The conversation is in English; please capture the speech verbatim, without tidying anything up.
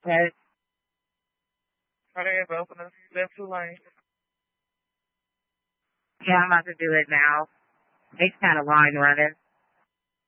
But Try to have open us left two lanes. yeah, I'm about to do it now. It's kind of line running.